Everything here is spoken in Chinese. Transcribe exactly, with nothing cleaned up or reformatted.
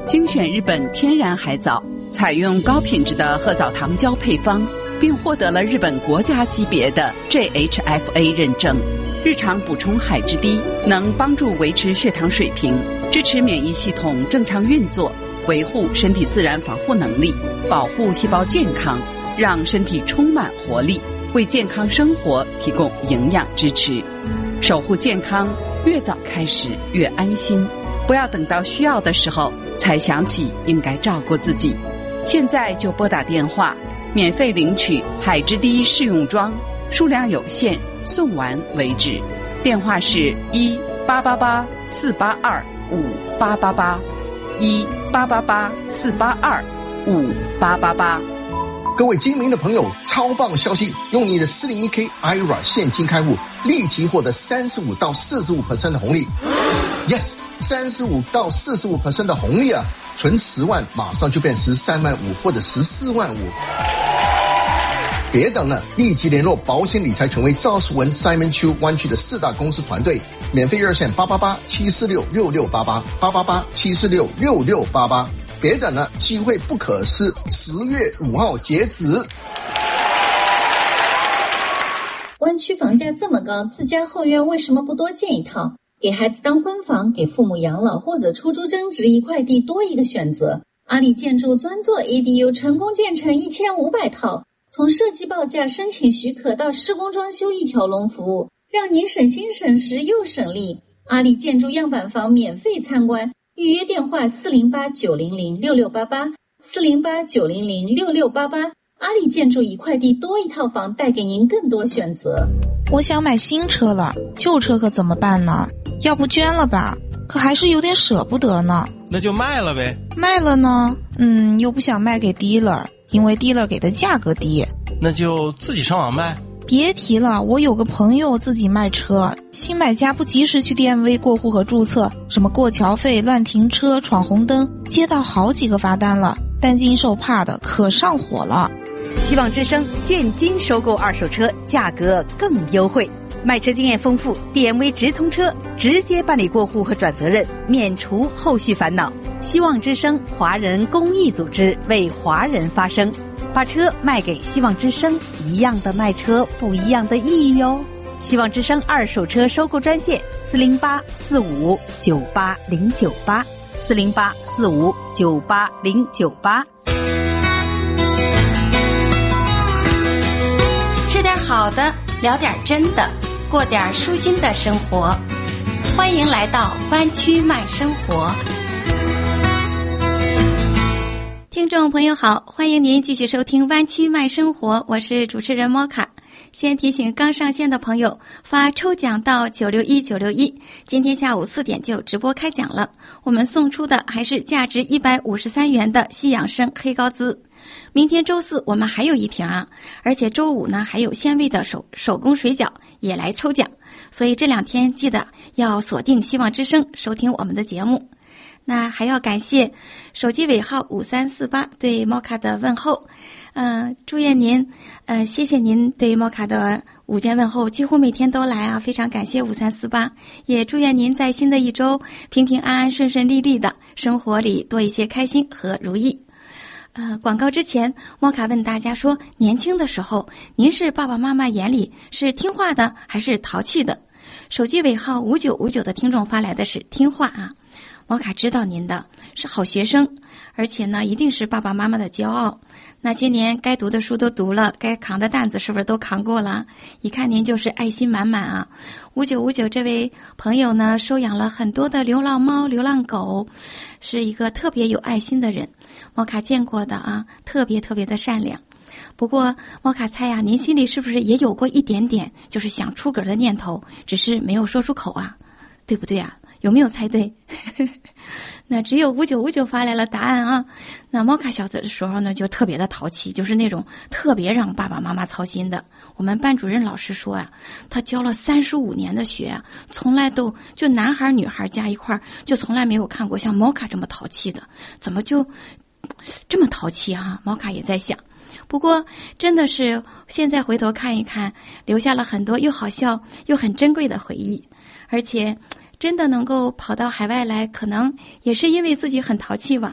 精选日本天然海藻，采用高品质的褐藻糖胶配方，并获得了日本国家级别的 J H F A 认证。日常补充海之滴能帮助维持血糖水平，支持免疫系统正常运作，维护身体自然防护能力，保护细胞健康，让身体充满活力，为健康生活提供营养支持。守护健康，越早开始越安心，不要等到需要的时候才想起应该照顾自己。现在就拨打电话，免费领取海之滴试用装，数量有限，送完为止。电话是一八八八四八二五八八八，一八八八四八二五八八八。 各位精明的朋友，超棒消息！用你的四零一 K I R A 现金开户，立即获得三十五到四十五 percent 的红利。Yes， 三十五到四十五 percent 的红利啊！存十万，马上就变十三万五或者十四万五。别等了，立即联络保险理财权威赵世文 Simon Chu 湾区的四大公司团队，免费热线八八八七四六六六八八八八八七四六六六八八。别等了，机会不可失，十月五号截止。 湾区房价这么高，自家后院为什么不多建一套？给孩子当婚房，给父母养老或者出租增值，一块地多一个选择。阿里建筑专做 A D U， 成功建成一千五百套，从设计报价、申请许可到施工装修一条龙服务，让您省心省时又省力。阿里建筑样板房免费参观，预约电话四零八九零零六六八八 四零八九零零六六八八。阿里建筑一块地多一套房，带给您更多选择。 我想买新车了，旧车可怎么办呢？要不捐了吧，可还是有点舍不得呢。 那就卖了呗。 卖了呢，嗯，又不想卖给 dealer， 因为 dealer 给的价格低。 那就自己上网卖。 别提了，我有个朋友自己卖车，新买家不及时去 D M V 过户和注册，什么过桥费、乱停车、闯红灯，接到好几个罚单了，担惊受怕的，可上火了。 希望之声现金收购二手车，价格更优惠，卖车经验丰富， D M V 直通车，直接办理过户和转责任，免除后续烦恼。希望之声华人公益组织，为华人发声，把车卖给希望之声，一样的卖车，不一样的意义哟。希望之声二手车收购专线四零八四五九八零九八 四零八四五九八零九八。 吃点好的，聊点真的，过点舒心的生活。欢迎来到湾区慢生活。听众朋友好，欢迎您继续收听湾区慢生活，我是主持人莫卡。先提醒刚上线的朋友，发抽奖到九六一九六一，今天下午四点就直播开奖了。我们送出的还是价值一百五十三元的西洋参黑高滋。明天周四我们还有一瓶啊，而且周五呢还有鲜味的手手工水饺也来抽奖，所以这两天记得要锁定希望之声收听我们的节目。那还要感谢手机尾号五三四八对莫卡的问候，嗯、呃，祝愿您，呃，谢谢您对莫卡的午间问候，几乎每天都来啊，非常感谢五三四八，也祝愿您在新的一周平平安安、顺顺利利的生活里多一些开心和如意。呃，广告之前，莫卡问大家说，年轻的时候，您是爸爸妈妈眼里是听话的还是淘气的？手机尾号五九五九的听众发来的是听话啊。莫卡知道您的是好学生，而且呢一定是爸爸妈妈的骄傲。那些年该读的书都读了，该扛的担子是不是都扛过了？一看您就是爱心满满啊。五九五九这位朋友呢收养了很多的流浪猫流浪狗，是一个特别有爱心的人，莫卡见过的啊，特别特别的善良。不过莫卡猜呀、啊，您心里是不是也有过一点点就是想出格的念头，只是没有说出口啊，对不对啊？有没有猜对？那只有五九五九发来了答案啊。那莫卡小子的时候呢，就特别的淘气，就是那种特别让爸爸妈妈操心的。我们班主任老师说啊，他教了三十五年的学啊，从来都就男孩女孩加一块，就从来没有看过像莫卡这么淘气的，怎么就这么淘气啊？莫卡也在想。不过真的是现在回头看一看，留下了很多又好笑又很珍贵的回忆，而且真的能够跑到海外来，可能也是因为自己很淘气吧。